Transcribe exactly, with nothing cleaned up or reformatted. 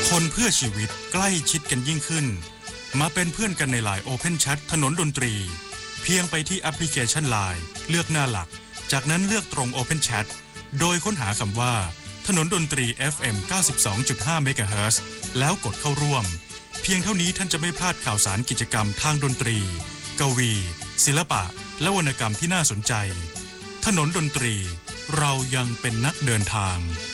คนเพื่อชีวิตใกล้ชิดกันยิ่งขึ้นมาเป็นเพื่อนกันใน ไลน์ Open Chat ถนนดนตรีเพียงไปที่แอปพลิเคชัน ไลน์ เลือกหน้าหลักจากนั้นเลือกตรง Open Chat โดยค้นหาคำว่าถนนดนตรี เอฟ เอ็ม เก้าสิบสองจุดห้า เมกะเฮิรตซ์แล้วกดเข้าร่วมเพียงเท่านี้ท่านจะไม่พลาดข่าวสารกิจกรรมทางดนตรีกวีศิลปะและวรรณกรรมที่น่าสนใจถนนดนตรีเรายังเป็นนักเดินทาง